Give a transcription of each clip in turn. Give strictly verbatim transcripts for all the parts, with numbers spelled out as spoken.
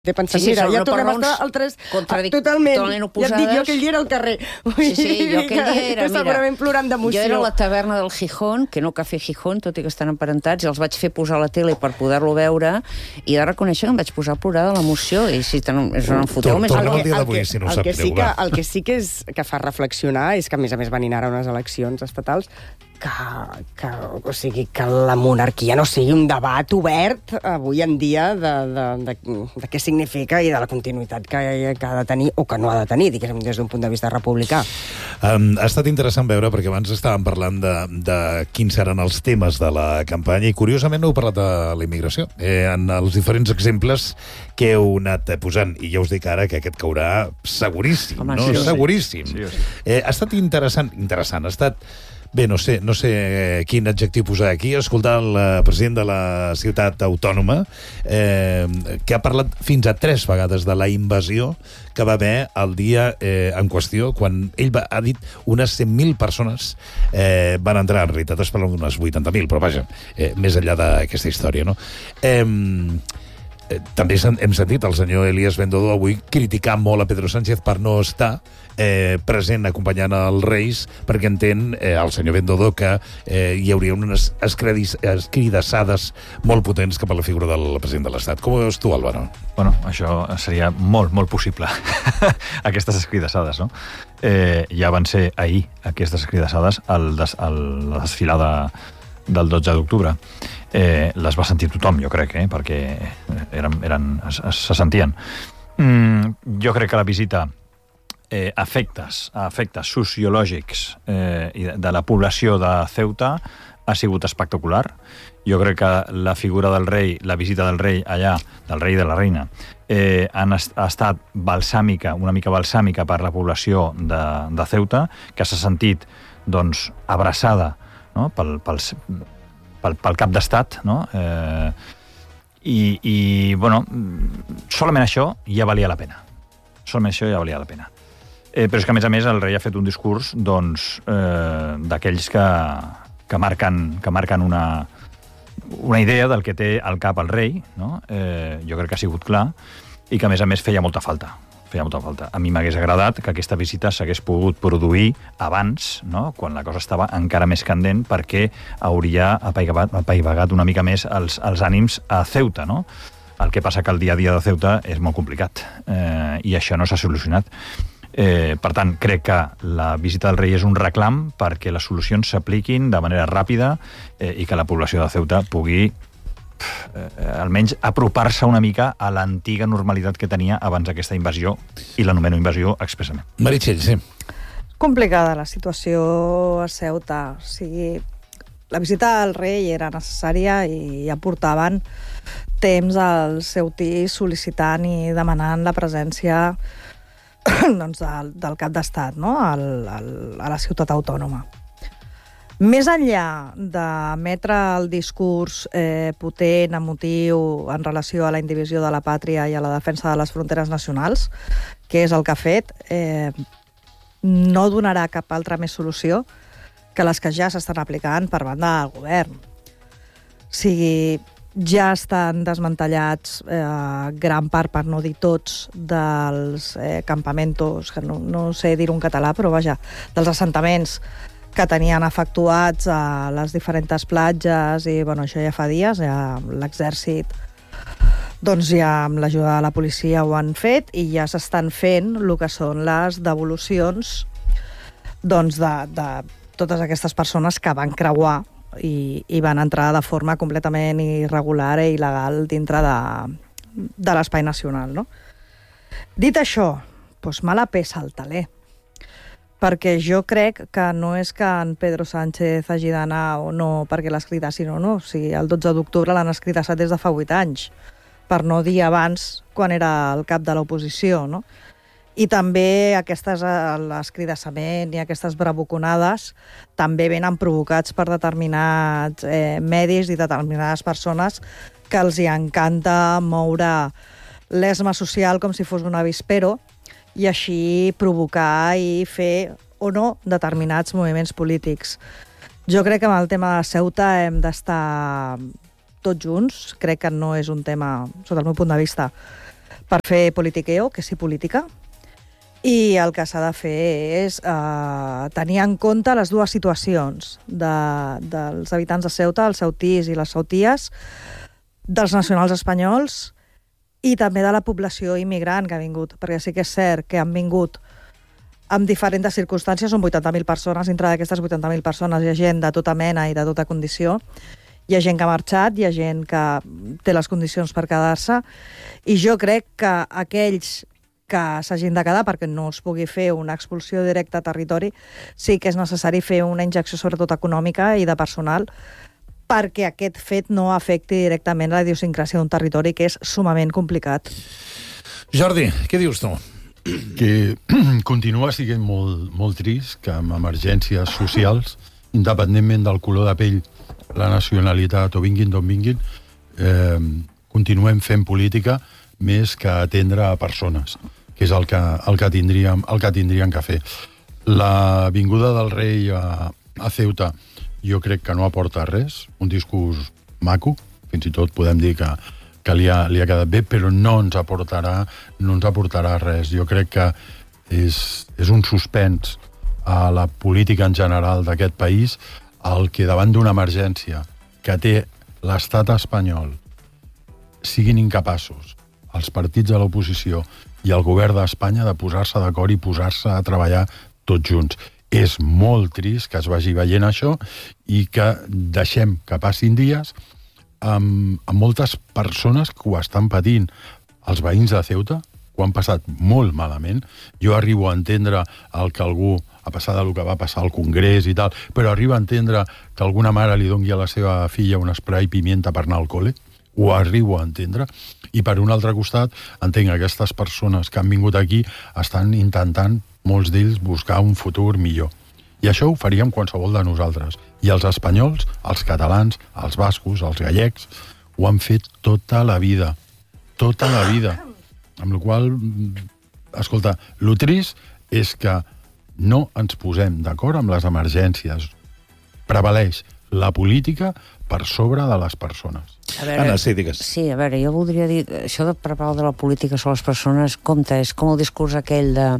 de pensar, Sí, sí, mira, són ja no per tornem a raons estar altres... contradic- Totalment. totalment Ja et oposades. dic jo aquell dia era al carrer. Sí, sí, jo aquell dia era, Tu segurament plorant d'emoció. Jo era a la taverna del Gijón, que no Cafè Gijón, tot i que estan emparentats, i els vaig fer posar a la tele per poder-lo veure, i de reconèixer que em vaig posar a plorar de l'emoció, i si ten, és un foteu més... Tornem al dia el d'avui, que- si no ho el sap que sí greu, que, va. el que sí que, és, que fa reflexionar és que, a més a més, venint ara unes eleccions estatals, que, que, o sigui, que la monarquia no sigui un debat obert avui en dia de, de, de, de què significa i de la continuïtat que, que ha de tenir o que no ha de tenir, diguéssim, des d'un punt de vista republicà. Um, ha estat interessant veure, perquè abans estàvem parlant de, de quins seran els temes de la campanya, i curiosament no heu parlat de la immigració. Eh, en els diferents exemples que heu anat posant, i ja us dic ara que aquest caurà seguríssim, Home, no? sí o sí. Seguríssim. Sí o sí. Eh, ha estat interessant, interessant, ha estat... Bé, no sé, no sé quin adjectiu posar aquí, escoltar el eh, president de la ciutat autònoma, eh, que ha parlat fins a tres vegades de la invasió que va haver el dia eh, en qüestió, quan ell va, ha dit unes cent mil persones eh, van entrar, en realitat es parla d'unes vuitanta mil, però vaja, eh, més enllà d'aquesta història, no? Eh, Eh, també hem sentit el senyor Elías Bendodo avui criticar molt a Pedro Sánchez per no estar eh, present acompanyant els Reis, perquè entén eh, el senyor Bendodo que eh, hi hauria unes escredis, escridassades molt potents cap a la figura del president de l'Estat. Com ho veus tu, Álvaro? Bueno, això seria molt, molt possible, aquestes escridassades, no? Eh, ja van ser ahir, aquestes escridassades, al des, al, la desfilada del dotze d'octubre. Eh, les va sentir tothom, jo crec, eh? Perquè eren, eren, es, es, se sentien. Mm, jo crec que la visita eh, a efectes, a efectes sociològics eh, i de, de la població de Ceuta ha sigut espectacular. Jo crec que la figura del rei, la visita del rei allà, del rei i de la reina, eh, han est ha estat balsàmica, una mica balsàmica per la població de, de Ceuta, que s'ha sentit doncs, abraçada, no? pel, pel, pel, pel cap d'estat, no? Eh, i, i, bueno, solament això ja valia la pena. Solament això ja valia la pena. Eh, però és que, a més a més, el rei ha fet un discurs, doncs, eh, d'aquells que, que marquen, que marquen una, una idea del que té al cap el rei, no? Eh, jo crec que ha sigut clar, i que, a més a més, feia molta falta. feia molta falta. A mi m'hagués agradat que aquesta visita s'hagués pogut produir abans, no? Quan la cosa estava encara més candent, perquè hauria apaivagat, apaivagat una mica més els, els ànims a Ceuta, no? El que passa que el dia a dia de Ceuta és molt complicat, eh, i això no s'ha solucionat. Eh, per tant, crec que la visita del rei és un reclam perquè les solucions s'apliquin de manera ràpida eh, i que la població de Ceuta pugui Eh, almenys apropar-se una mica a l'antiga normalitat que tenia abans d'aquesta invasió, i l'anomeno invasió expressament. Meritxell, sí. Complicada la situació a Ceuta. O sigui, la visita al rei era necessària i ja portaven temps al Ceutí sol·licitant i demanant la presència doncs, del, del cap d'estat, no? al, al, a la ciutat autònoma. Més enllà d'emetre el discurs eh, potent, emotiu, en relació a la indivisió de la pàtria i a la defensa de les fronteres nacionals, que és el que ha fet, eh, no donarà cap altra més solució que les que ja s'estan aplicant per banda del govern. O sigui, ja estan desmantellats eh, gran part, per no dir tots, dels eh, campamentos, que no, no sé dir-ho en català, però vaja, dels assentaments que tenien efectuats a les diferents platges, i bueno, això ja fa dies, ja l'exèrcit, doncs ja amb l'ajuda de la policia ho han fet, i ja s'estan fent el que són les devolucions doncs de, de totes aquestes persones que van creuar i, i van entrar de forma completament irregular i il·legal dintre de, de l'espai nacional, no? Dit això, doncs mala peça al taler, perquè jo crec que no és que en Pedro Sánchez hagi d'anar o no perquè l'escridassin o no. O sigui, el dotze d'octubre l'han escridassat des de fa vuit anys, per no dir abans, quan era el cap de l'oposició, no? I també aquestes, l'escridassament i aquestes bravuconades també venen provocats per determinats eh, medis i determinades persones que els hi encanta moure l'esma social com si fos un avispero, i així provocar i fer o no determinats moviments polítics. Jo crec que amb el tema de Ceuta hem d'estar tots junts. Crec que no és un tema, sota el meu punt de vista, per fer politiqueo, que sí política, i el que s'ha de fer és eh, tenir en compte les dues situacions de, dels habitants de Ceuta, els ceutís i les ceuties, dels nacionals espanyols i també de la població immigrant que ha vingut, perquè sí que és cert que han vingut amb diferents circumstàncies, són vuitanta mil persones, dintre d'aquestes vuitanta mil persones hi ha gent de tota mena i de tota condició, hi ha gent que ha marxat, hi ha gent que té les condicions per quedar-se, i jo crec que aquells que s'hagin de quedar perquè no es pugui fer una expulsió directa a territori, sí que és necessari fer una injecció sobretot econòmica i de personal perquè aquest fet no afecti directament la idiosincràsia d'un territori que és sumament complicat. Jordi, què dius tu? Que continua sent molt, molt trist que amb emergències socials, independentment del color de pell, la nacionalitat o vinguin d'on vinguin, eh, continuem fent política més que atendre a persones, que és el que, el que, tindríem, el que tindríem que fer. La vinguda del rei a, a Ceuta jo crec que no aporta res, un discurs maco, fins i tot podem dir que, que li, ha, li ha quedat bé, però no ens aportarà, no ens aportarà res. Jo crec que és, és un suspens a la política en general d'aquest país, el que davant d'una emergència que té l'estat espanyol siguin incapaços els partits de l'oposició i el govern d'Espanya de posar-se d'acord i posar-se a treballar tots junts. És molt trist que es vagi veient això i que deixem que passin dies amb, amb moltes persones que ho estan patint. Els veïns de Ceuta ho han passat molt malament. Jo arribo a entendre el que algú, a passar del que va passar al Congrés i tal, però arribo a entendre que alguna mare li doni a la seva filla un spray pimienta per anar al col·le. Ho arribo a entendre. I per un altre costat, entenc que aquestes persones que han vingut aquí estan intentant, molts d'ells, buscar un futur millor. I això ho faríem qualsevol de nosaltres. I els espanyols, els catalans, els bascos, els gallecs, ho han fet tota la vida. Tota la vida. Amb la qual cosa, escolta, lo trist és que no ens posem d'acord amb les emergències. Prevaleix la política per sobre de les persones. A veure, Anna, sí, digues. Sí, a veure, jo voldria dir, això de preparar de la política sobre les persones, compte, és com el discurs aquell de...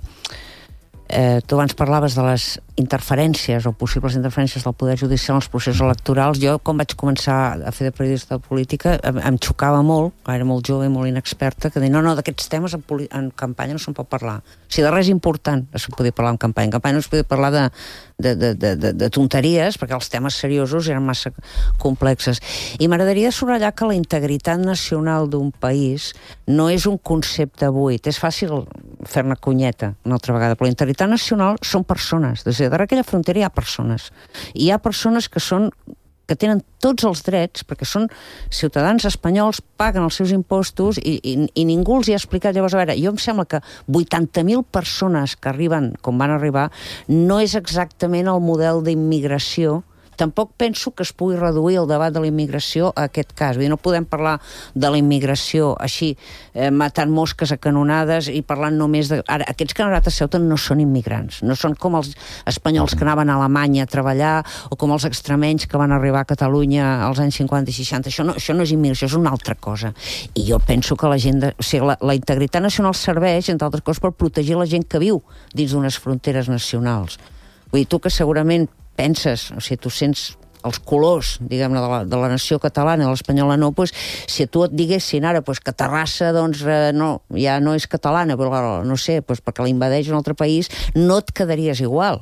Eh, tu abans parlaves de les interferències o possibles interferències del poder judicial en els processos electorals. Jo, quan vaig començar a fer de periodista de política, em, em xocava molt, era molt jove i molt inexperta, que deia, no, no, d'aquests temes en, en campanya no se'n pot parlar. O sigui, de res important no se'n podia parlar en campanya. En campanya no es podia parlar de, de, de, de, de, de tonteries, perquè els temes seriosos eren massa complexes. I m'agradaria subratllar que la integritat nacional d'un país no és un concepte buit. És fàcil fer-ne cunyeta una altra vegada, però la integritat nacional són persones. Des de darrere aquella frontera hi ha persones. I hi ha persones que són que tenen tots els drets, perquè són ciutadans espanyols, paguen els seus impostos i, i, i ningú els hi ha explicat. Llavors, a veure, jo em sembla que vuitanta mil persones que arriben, com van arribar, no és exactament el model d'immigració. Tampoc penso que es pugui reduir el debat de la immigració a aquest cas. Vull dir, no podem parlar de la immigració així, eh, matant mosques a canonades i parlant només de... Ara, aquests que han anat a Ceuta no són immigrants, no són com els espanyols que anaven a Alemanya a treballar o com els extremenys que van arribar a Catalunya als anys cinquanta i seixanta. Això no, això no és immigració, és una altra cosa. I jo penso que la gent... De, o sigui, la, la integritat nacional serveix, entre altres coses, per protegir la gent que viu dins d'unes fronteres nacionals. Vull dir, tu que segurament penses, o sigui, tu sents els colors, diguem-ne, de, la, de la nació catalana i l'espanyola no, doncs, si tu et diguessin ara doncs, que Terrassa doncs, eh, no, ja no és catalana, però no sé, doncs, perquè la invadeix un altre país, no et quedaries igual.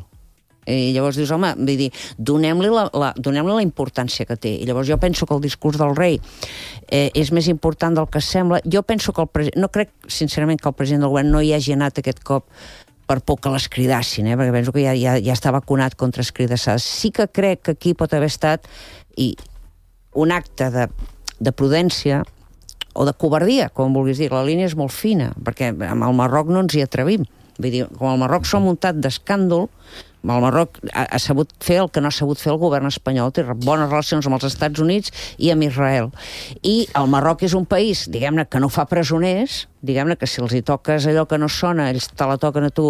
I llavors dius, home, vull dir, donem-li la, la, donem-li la importància que té. I llavors jo penso que el discurs del rei eh, és més important del que sembla. Jo penso que el president, no crec, sincerament, que el president del govern no hi hagi anat aquest cop per por que les cridassin, eh? Perquè penso que ja, ja, ja està vacunat contra escridassades. Sí que crec que aquí pot haver estat i un acte de, de prudència o de covardia, com vulguis dir. La línia és molt fina, perquè amb el Marroc no ens hi atrevim. Vull dir, com el Marroc s'ha muntat d'escàndol, el Marroc ha, ha sabut fer el que no ha sabut fer el govern espanyol, té bones relacions amb els Estats Units i amb Israel. I el Marroc és un país, diguem-ne, que no fa presoners, diguem-ne que si els hi toques allò que no sona, ells te la toquen a tu,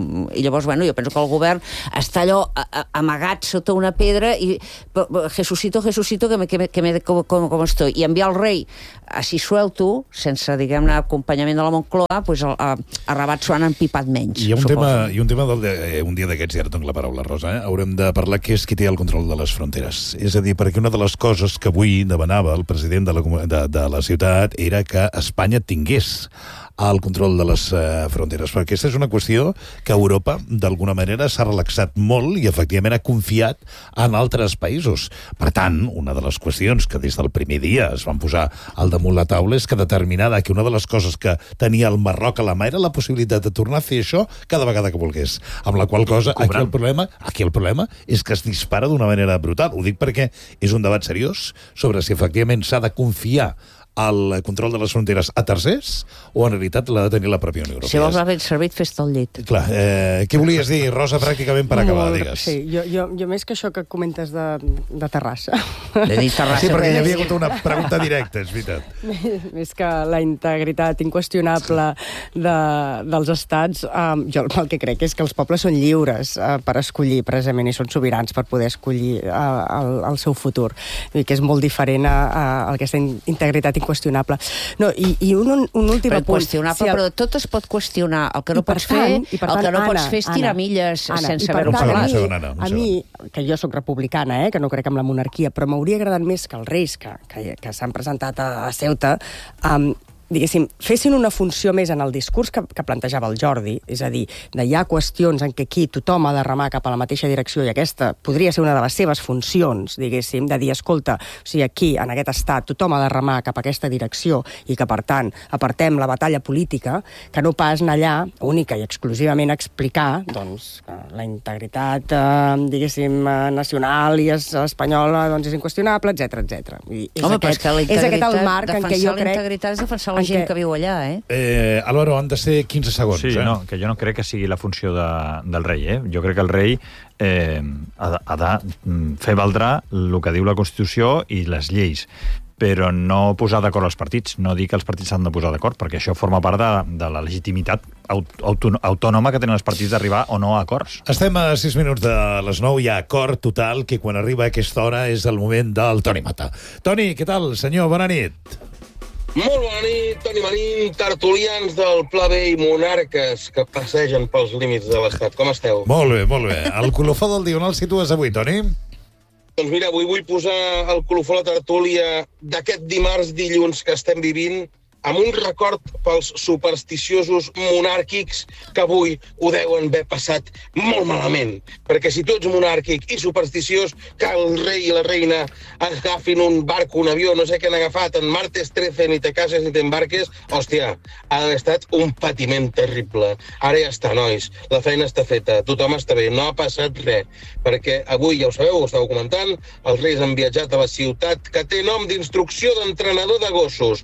i llavors, bueno, jo penso que el govern està allò a, a, amagat sota una pedra i Jesucito, Jesucito, que me, que me, que me, com, com, com estoy. I enviar el rei així suelto, sense, diguem-ne, acompanyament de la Moncloa, pues, a, a, a Rabat s'ho han empipat menys. I un suposo. tema, i un tema del, eh, un dia d'aquests, ja ara tinc la paraula, Rosa, eh? Haurem de parlar que és qui té el control de les fronteres. És a dir, perquè una de les coses que avui demanava el president de la, de, de la ciutat era que Espanya tingués al control de les eh, fronteres, perquè aquesta és una qüestió que Europa, d'alguna manera, s'ha relaxat molt i, efectivament, ha confiat en altres països. Per tant, una de les qüestions que des del primer dia es van posar al damunt la taula és que determinada que una de les coses que tenia el Marroc a la mà era la possibilitat de tornar a fer això cada vegada que volgués. Amb la qual cosa, aquí el problema, aquí el problema és que es dispara d'una manera brutal. Ho dic perquè és un debat seriós sobre si, efectivament, s'ha de confiar el control de les fronteres a tercers o en realitat l'ha de tenir la pròpia Unió Europea. Si vols haver servit, fes-te el llit. Clar, eh, què volies dir, Rosa, pràcticament per acabar, digues? Sí, jo, jo, jo més que això que comentes de, de Terrassa. De dir Terrassa. Sí, perquè hi havia hagut una pregunta directa, és veritat. Més que la integritat inqüestionable de, dels estats, um, jo el que crec és que els pobles són lliures uh, per escollir, precisament, i són sobirans per poder escollir uh, el, el seu futur. I que és molt diferent a, a, a aquesta integritat inqüestionable. No, i, i un, un últim però apunt. Qüestionable, si el... però tot es pot qüestionar. El que no I per pots tant, fer, i per el tant, que no Anna, pots fer és tirar Anna, milles Anna, sense i per haver-ho tant, parlat. A mi, segon, Anna, un a mi, que jo sóc republicana, eh, que no crec en la monarquia, però m'hauria agradat més que els reis que, que, que s'han presentat a, a Ceuta um, diguéssim, fessin una funció més en el discurs que, que plantejava el Jordi, és a dir, de hi ha qüestions en què aquí tothom ha de remar cap a la mateixa direcció i aquesta podria ser una de les seves funcions, diguéssim, de dir, escolta, o sigui, aquí, en aquest estat, tothom ha de remar cap a aquesta direcció i que, per tant, apartem la batalla política, que no pas anar allà única i exclusivament explicar, doncs, la integritat, eh, diguéssim, nacional i espanyola, doncs, és inqüestionable, etcètera, etcètera. Home, però és que la és aquest el marc en què jo defensar la crec... integritat és defensar la gent que viu allà, eh? Eh, Álvaro, han de ser quinze segons, sí, eh? no, que jo no crec que sigui la funció de, del rei, eh? Jo crec que el rei eh, ha, de, ha de fer valdrà el que diu la Constitució i les lleis, però no posar d'acord els partits, no dir que els partits s'han de posar d'acord, perquè això forma part de, de la legitimitat aut autònoma que tenen els partits d'arribar o no a acords. Estem a sis minuts de les nou, hi ha acord total, que quan arriba a aquesta hora és el moment del Toni Mata. Toni, què tal, senyor? Bona nit. Molt bona nit, Toni Marín, tertulians del Pla B i monarques que passegen pels límits de l'Estat. Com esteu? Molt bé, molt bé. El colofó del dia, on el situes avui, Toni? Doncs mira, avui vull posar el colofó a la tertúlia d'aquest dimarts, dilluns que estem vivint, amb un record pels supersticiosos monàrquics que avui ho deuen haver passat molt malament. Perquè si tu ets monàrquic i supersticiós, que el rei i la reina agafin un barco, un avió, no sé què han agafat, en martes trece, ni te cases ni t'embarques, hòstia, ha d'haver estat un patiment terrible. Ara ja està, nois, la feina està feta, tothom està bé, no ha passat res. Perquè avui, ja ho sabeu, ho estàveu comentant, els reis han viatjat a la ciutat que té nom d'instrucció d'entrenador de gossos.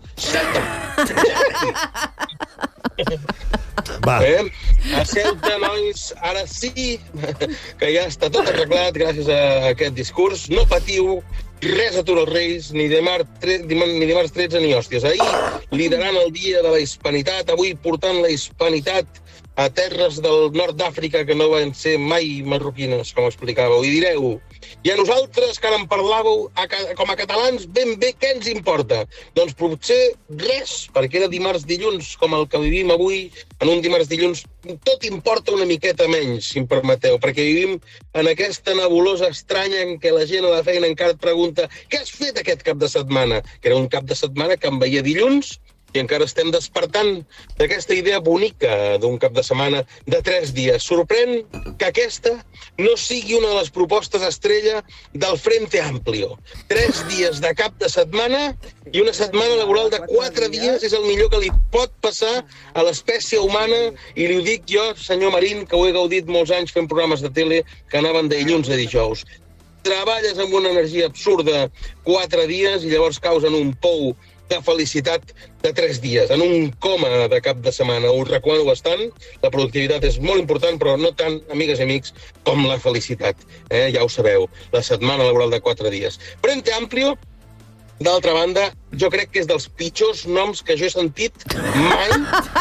Va. Eh? A Ceuta, nois, ara sí que ja està tot arreglat gràcies a aquest discurs. No patiu, res atura els reis, ni dimarts, ni dimarts tretze ni hòsties. Ahir liderant el dia de la hispanitat, avui portant la hispanitat a terres del nord d'Àfrica que no van ser mai marroquines, com explicàveu. I direu, i a nosaltres que en parlàveu a, com a catalans, ben bé què ens importa? Doncs potser res, perquè era dimarts dilluns, com el que vivim avui, en un dimarts dilluns, tot importa una miqueta menys, si em permeteu, perquè vivim en aquesta nebulosa estranya en què la gent a la feina encara et pregunta què has fet aquest cap de setmana? Que era un cap de setmana que em veia dilluns, i encara estem despertant d'aquesta idea bonica d'un cap de setmana de tres dies. Sorprèn que aquesta no sigui una de les propostes estrella del Frente Amplio. Tres dies de cap de setmana i una setmana laboral de quatre dies és el millor que li pot passar a l'espècie humana, i li ho dic jo, senyor Marín, que ho he gaudit molts anys fent programes de tele que anaven de dilluns a dijous. Treballes amb una energia absurda quatre dies i llavors caus en un pou de felicitat de tres dies, en un coma de cap de setmana. Us recomano bastant. La productivitat és molt important, però no tant, amigues i amics, com la felicitat. Eh? Ja ho sabeu, la setmana laboral de quatre dies. Frente Amplio, d'altra banda, jo crec que és dels pitjors noms que jo he sentit mai.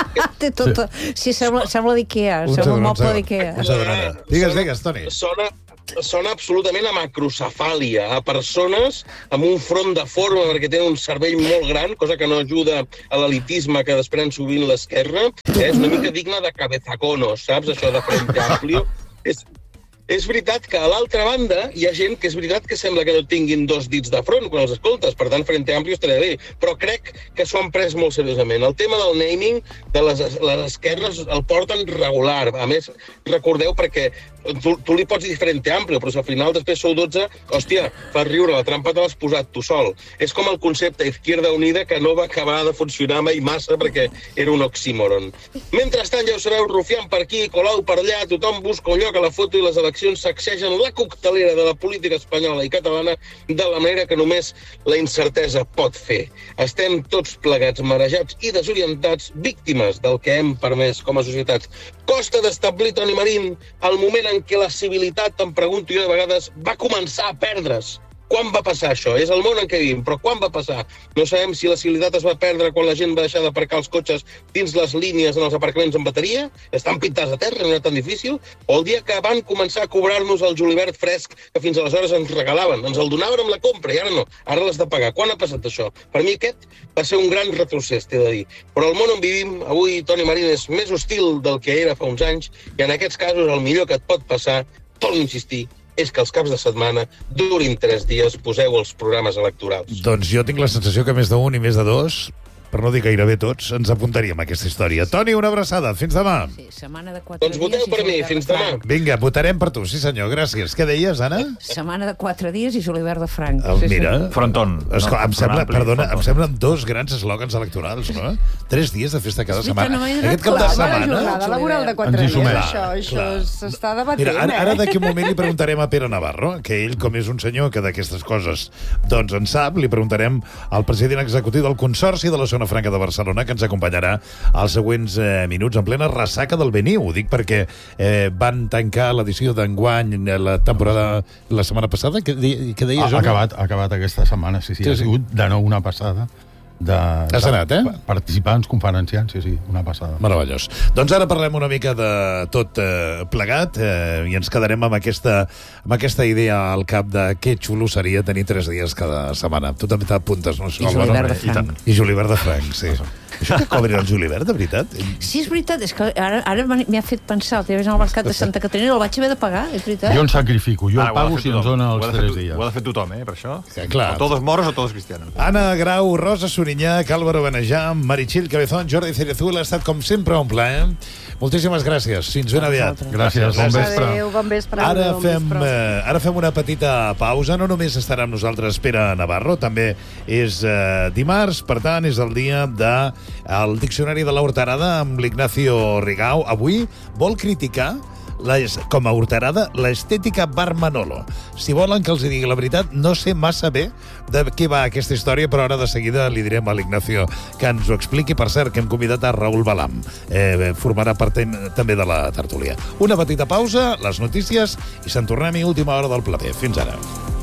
Té tot... Sí, sembla, sembla d'Ikea, Un sembla segon, un un moble segon. d'Ikea. Un segon, ara. Digues, digues, Toni. Sona, sona absolutament a macrocefàlia, a persones amb un front de forma perquè tenen un cervell molt gran, cosa que no ajuda a l'elitisme que desprèn sovint l'esquerra. És una mica digna de cabezaconos, saps? Això de Frente Amplio. És... És veritat que a l'altra banda hi ha gent que és veritat que sembla que no tinguin dos dits de front quan els escoltes, per tant, Frente Amplio estaria bé, però crec que s'ho han pres molt seriosament. El tema del naming de les, les esquerres el porten regular. A més, recordeu, perquè tu, tu li pots dir Frente Amplio, però si al final després sou dotze, hòstia, fas riure, la trampa te l'has posat tu sol. És com el concepte Izquierda Unida, que no va acabar de funcionar mai massa perquè era un oxímoron. Mentrestant, ja ho sabeu, Rufián per aquí, Colau per allà, tothom busca un lloc a la foto i les eleccions sacsegen la coctelera de la política espanyola i catalana de la manera que només la incertesa pot fer. Estem tots plegats, marejats i desorientats, víctimes del que hem permès com a societats. Costa d'establir, Toni Marín, el moment en què la civilitat, em pregunto jo de vegades, va començar a perdre's. Quan va passar això? És el món en què vivim, però quan va passar? No sabem si la civilitat es va perdre quan la gent va deixar d'aparcar els cotxes dins les línies en els aparcaments amb bateria, estan pintats a terra, no era tan difícil, o el dia que van començar a cobrar-nos el julivert fresc que fins aleshores ens regalaven, ens el donaven amb la compra i ara no, ara l'has de pagar. Quan ha passat això? Per mi aquest va ser un gran retrocés, t'he de dir. Però el món on vivim, avui, Toni Marín, és més hostil del que era fa uns anys i en aquests casos el millor que et pot passar, torno a insistir, és que els caps de setmana durin tres dies, poseu els programes electorals. Doncs jo tinc la sensació que més d'un i més de dos, per no dir gairebé tots, ens apuntaríem a aquesta història. Toni, una abraçada. Fins demà. Sí, setmana de quatre Doncs voteu dies... i per mi. julivert Fins de demà. franc. Vinga, votarem per tu. Sí, senyor, gràcies. Què deies, Anna? Setmana de quatre dies i julivert de franc. El, Sí, sí. mira... Fronton. Esclar, No, em sembla, ampli, perdona, fronton. em semblen dos grans eslògans electorals, no? Tres dies de festa cada És veritat, setmana. no m'he donat Aquest cap de compte. Clar, la setmana... jornada laboral de quatre Ens hi dies, sumem. això, això Clar. s'està debatent, Mira, ara, ara eh? d'aquí un moment li preguntarem a Pere Navarro, que ell, com és un senyor que d'aquestes coses doncs en sap, li preguntarem al president executiu del Consorci de la Zona Franca de Barcelona, que ens acompanyarà als següents eh, minuts en plena ressaca del Beniu. Ho dic perquè eh, van tancar l'edició d'enguany, la temporada la setmana passada. Què, di- què deies? Ha home? acabat, ha acabat aquesta setmana, sí, sí. Sí, Ha sí. sigut de nou una passada de, Has anat, eh? de participants, conferenciants, sí, sí, una passada. Meravellós. Doncs ara parlem una mica de tot eh, plegat eh, i ens quedarem amb aquesta, amb aquesta idea al cap de que xulo seria tenir tres dies cada setmana. Tu també t'apuntes, no? I julivert de I tant. franc. I julivert de franc, sí. Això que cobrin el julivert, de veritat? Sí, és veritat, és que ara, ara m'ha fet pensar, t'hi al mercat de Santa Caterina, el vaig haver de pagar, és veritat. Jo en sacrifico, jo Ara, el ho ha de pago fer si ens tothom. dona Ho ha els de fer tres to- dies. Ho ha de fer tothom, eh, per això. Sí, clar. O todos moros o todos cristianos. Anna Grau, Rosa Sorinyà, Álvaro Benejam, Meritxell Cabezón, Jordi Cerezuela, ha estat com sempre un plaer. Moltíssimes gràcies. Fins ben aviat. Gràcies, bon vespre. Adéu, bon vespre. Ara bon fem, vespre. eh, ara fem una petita pausa. No només estarà amb nosaltres Pere Navarro, també és eh, dimarts, per tant, és el dia del de, Diccionari de la Horterada amb l'Ignacio Rigau. Avui vol criticar la, com a horterada, l'estètica Bar Manolo. Si volen que els digui la veritat, no sé massa bé de què va aquesta història, però ara de seguida li direm a l'Ignacio que ens ho expliqui. Per cert, que hem convidat a Raül Balam. Eh, formarà part també de la tertúlia. Una petita pausa, les notícies, i se'n tornem a última hora del plater. Fins ara.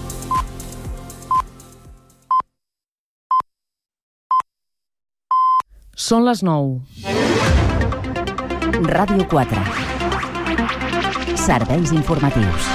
Són les nou. Ràdio quatre. Serveis informatius.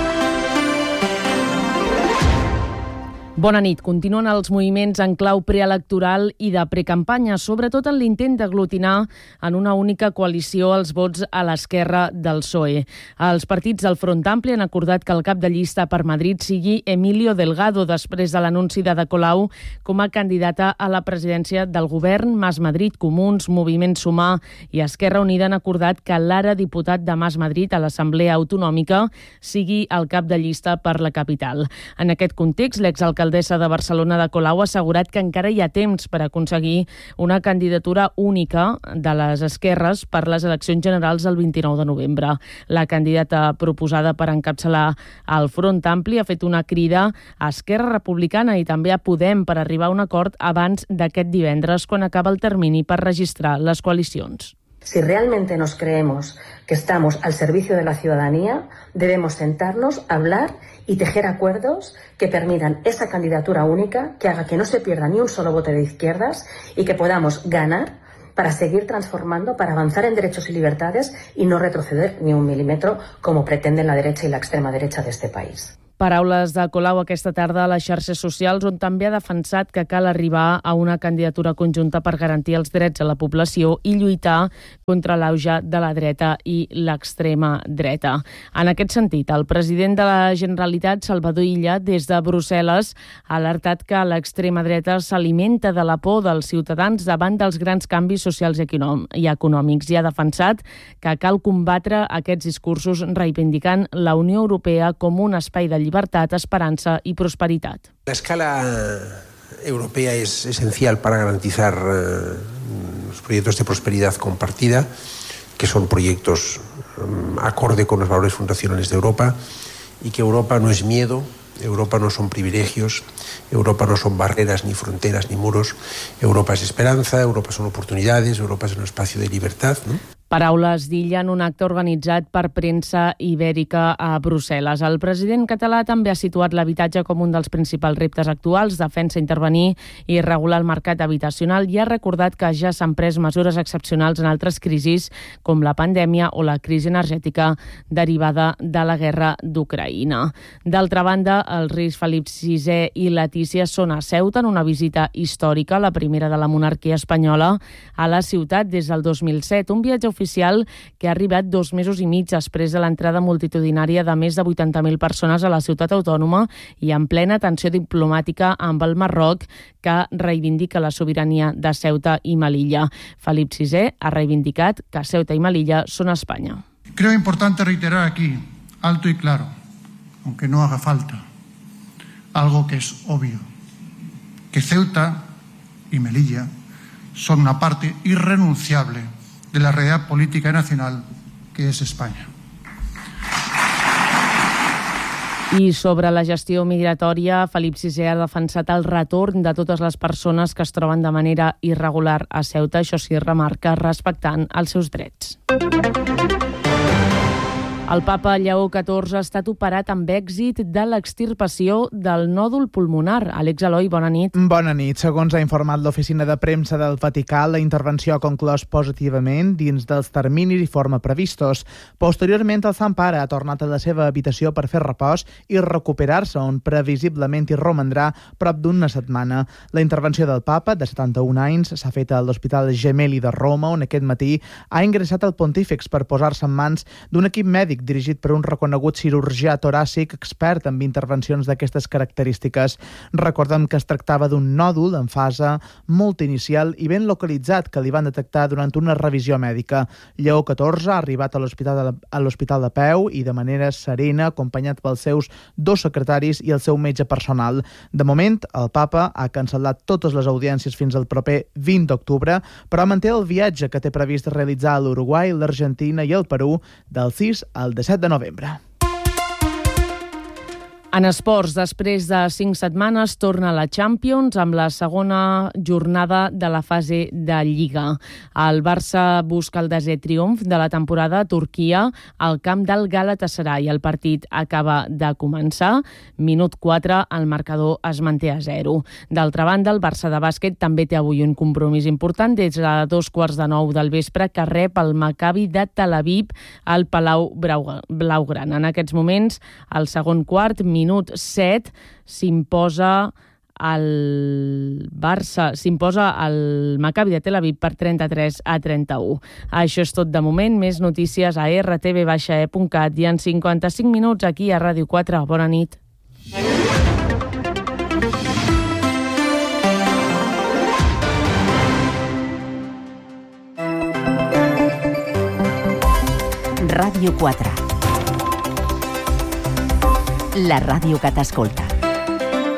Bona nit. Continuen els moviments en clau preelectoral i de precampanya, sobretot en l'intent d'aglutinar en una única coalició els vots a l'esquerra del P S O E. Els partits del Front Ampli han acordat que el cap de llista per Madrid sigui Emilio Delgado, després de l'anunci de Ada Colau com a candidata a la presidència del govern. Mas Madrid, Comuns, Moviment Sumar i Esquerra Unida han acordat que l'ara diputat de Mas Madrid a l'Assemblea Autonòmica sigui el cap de llista per la capital. En aquest context, l'exalcalde L'alcaldessa de Barcelona de Colau ha assegurat que encara hi ha temps per aconseguir una candidatura única de les esquerres per les eleccions generals del vint-i-nou de novembre. La candidata proposada per encapçalar el Front Ampli ha fet una crida a Esquerra Republicana i també a Podem per arribar a un acord abans d'aquest divendres, quan acaba el termini per registrar les coalicions. Si realmente nos creemos que estamos al servicio de la ciudadanía, debemos sentarnos, hablar y tejer acuerdos que permitan esa candidatura única, que haga que no se pierda ni un solo voto de izquierdas y que podamos ganar para seguir transformando, para avanzar en derechos y libertades y no retroceder ni un milímetro como pretenden la derecha y la extrema derecha de este país. Paraules de Colau aquesta tarda a les xarxes socials, on també ha defensat que cal arribar a una candidatura conjunta per garantir els drets a la població i lluitar contra l'auge de la dreta i l'extrema dreta. En aquest sentit, el president de la Generalitat, Salvador Illa, des de Brussel·les, ha alertat que l'extrema dreta s'alimenta de la por dels ciutadans davant dels grans canvis socials i econòmics i ha defensat que cal combatre aquests discursos reivindicant la Unió Europea com un espai de llibertat, esperança y prosperidad. La escala europea es esencial para garantizar eh, los proyectos de prosperidad compartida, que son proyectos um, acorde con los valores fundacionales de Europa, y que Europa no es miedo, Europa no son privilegios, Europa no son barreras, ni fronteras, ni muros. Europa es esperanza, Europa son oportunidades, Europa es un espacio de libertad, ¿no? Paraules d'Illa en un acte organitzat per Premsa Ibèrica a Brussel·les. El president català també ha situat l'habitatge com un dels principals reptes actuals, defensa intervenir i regular el mercat habitacional i ha recordat que ja s'han pres mesures excepcionals en altres crisis, com la pandèmia o la crisi energètica derivada de la guerra d'Ucraïna. D'altra banda, els reis Felip sisè i Letícia són a Ceuta en una visita històrica, la primera de la monarquia espanyola a la ciutat des del dos mil set, un viatge oficial que ha arribat dos mesos i mig després de l'entrada multitudinària de més de vuitanta mil persones a la ciutat autònoma i en plena tensió diplomàtica amb el Marroc, que reivindica la sobirania de Ceuta i Melilla. Felip sisè ha reivindicat que Ceuta i Melilla són Espanya. Creo importante reiterar aquí, alto y claro, aunque no haga falta, algo que es obvio, que Ceuta y Melilla son una parte irrenunciable de la realidad política nacional que es España. I sobre la gestió migratòria, Felip sisè ha defensat el retorn de totes les persones que es troben de manera irregular a Ceuta, això sí, remarca, respectant els seus drets. El papa Lleó catorze ha estat operat amb èxit de l'extirpació del nòdul pulmonar. Àlex Eloi, bona nit. Bona nit. Segons ha informat l'oficina de premsa del Vaticà, la intervenció ha conclòs positivament dins dels terminis i forma previstos. Posteriorment, el Sant Pare ha tornat a la seva habitació per fer repòs i recuperar-se, on previsiblement hi romandrà prop d'una setmana. La intervenció del papa, de setanta-un anys, s'ha fet a l'Hospital Gemelli de Roma, on aquest matí ha ingressat el pontífex per posar-se en mans d'un equip mèdic dirigit per un reconegut cirurgià toràcic expert en intervencions d'aquestes característiques. Recordem que es tractava d'un nòdul en fase molt inicial i ben localitzat que li van detectar durant una revisió mèdica. Lleó catorze ha arribat a l'hospital de, a l'hospital de peu i de manera serena, acompanyat pels seus dos secretaris i el seu metge personal. De moment, el papa ha cancel·lat totes les audiències fins al proper vint d'octubre, però manté el viatge que té previst realitzar a l'Uruguai, l'Argentina i el Perú del sis al disset de novembre. En esports, després de cinc setmanes, torna la Champions amb la segona jornada de la fase de Lliga. El Barça busca el desè triomf de la temporada a Turquia al camp del Galatasaray. El partit acaba de començar. Minut quatre, el marcador es manté a zero. D'altra banda, el Barça de bàsquet també té avui un compromís important des de dos quarts de nou del vespre, que rep el Maccabi de Tel Aviv al Palau Blaugrana. En aquests moments, el segon quart, minut set, s'imposa el Barça, s'imposa el Maccabi de Tel Aviv per trenta-tres a trenta-u. Això és tot de moment. Més notícies a erre te ve e punt cat i en cinquanta-cinc minuts aquí a Ràdio quatre. Bona nit. Ràdio quatre. La ràdio que t'escolta.